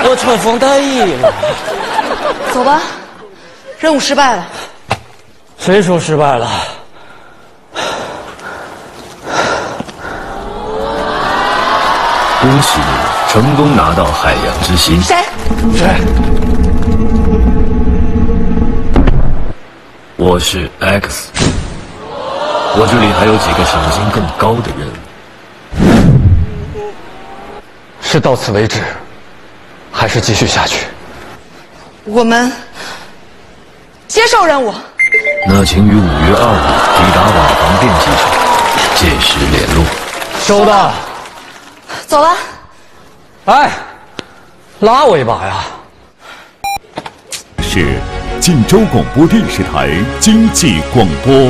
我春风得意了。 走吧，任务失败了。 谁说失败了？ 恭喜你成功拿到海洋之心。 谁？ 我是 X， 我这里还有几个赏金更高的任务。 是到此为止，还是继续下去？ 我们接受任务。 那请于5月2日抵达瓦房店机场，届时联络。 收到。 走了。 哎，拉我一把呀！ 是晋州广播电视台经济广播。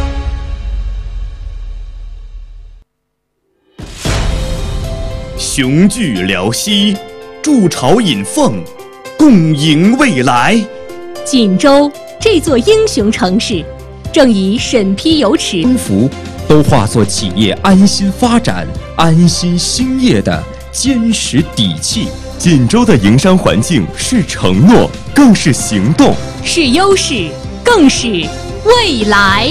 雄踞辽西，筑巢引凤，共迎未来。 锦州这座英雄城市，正以审批有耻幸福都化作企业安心发展、安心兴业的坚实底气。 锦州的营商环境是承诺，更是行动， 是优势，更是未来。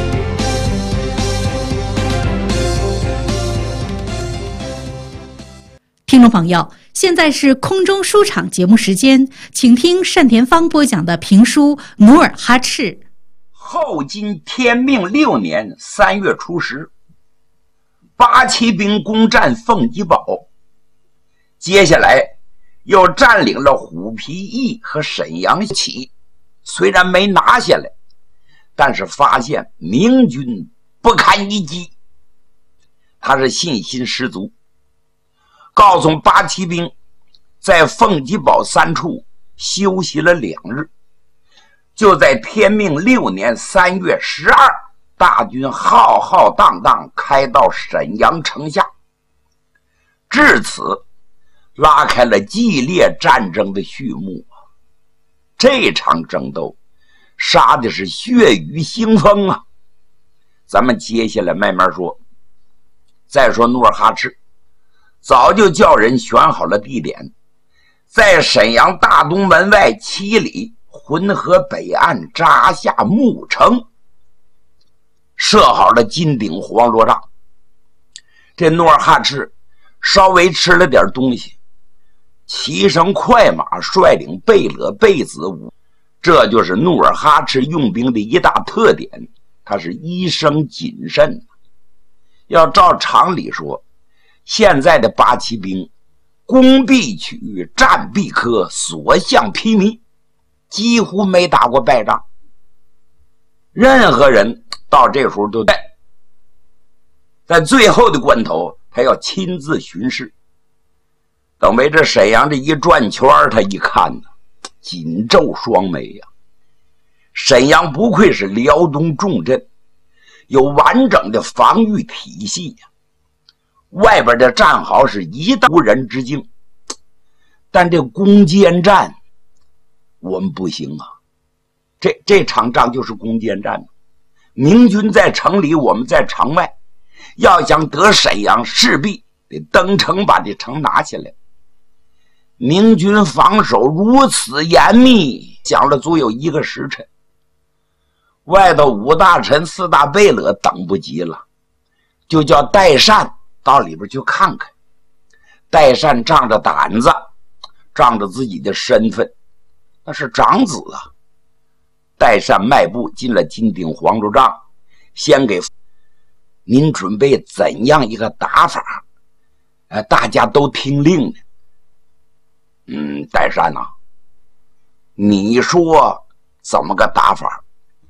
听众朋友，现在是空中书场节目时间，请听单田芳播讲的评书《努尔哈赤》。 后金天命6年3月初10，八旗兵攻占凤吉堡，接下来又占领了虎皮驿和沈阳起，虽然没拿下来，但是发现明军不堪一击，他是信心十足，告诉八旗兵在凤吉堡3处休息了2日，就在天命6年3月12，大军浩浩荡荡开到沈阳城下，至此拉开了激烈战争的序幕。这场争斗杀的是血雨腥风啊！咱们接下来慢慢说。再说努尔哈赤早就叫人选好了地点，在沈阳大东门外7里浑河北岸扎下木城，设好了金顶黄罗帐。这努尔哈赤稍微吃了点东西，骑上快马，率领贝勒贝子武，这就是努尔哈赤用兵的一大特点，他是一生谨慎。要照常理说，现在的八旗兵攻必取，战必克，所向披靡，几乎没打过败仗。任何人到这时候都在最后的关头，他要亲自巡视。等为这沈阳这一转圈，他一看呢，紧皱双眉呀！沈阳不愧是辽东重镇，有完整的防御体系呀，外边的战壕是一道无人之境。但这攻坚战我们不行啊，这场仗就是攻坚战。明军在城里，我们在城外，要想得沈阳，势必得登城把这城拿下来。明军防守如此严密，讲了足有1个时辰，外头5大臣4大贝勒等不及了，就叫代善到里边去看看。代善仗着胆子，仗着自己的身份，那是长子啊。代善迈步进了金顶黄州帐，先给您准备怎样一个打法？大家都听令的。代善啊，你说怎么个打法？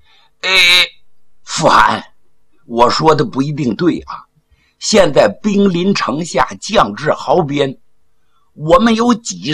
傅寒，我说的不一定对啊。现在兵临城下，将至壕边，我们有几